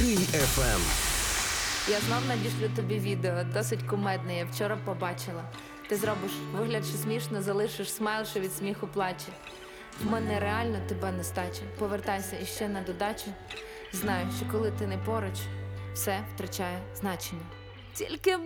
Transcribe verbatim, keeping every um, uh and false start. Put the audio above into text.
Київ-еф ем. Я знов надішлю тобі відео, досить кумедне, я вчора побачила. Ти зробиш вигляд, що смішно, залишиш смайл, що від сміху плаче. В мене реально тебе нестача. Повертайся іще на додачу. Знаю, що коли ти не поруч, все втрачає значення. Тільки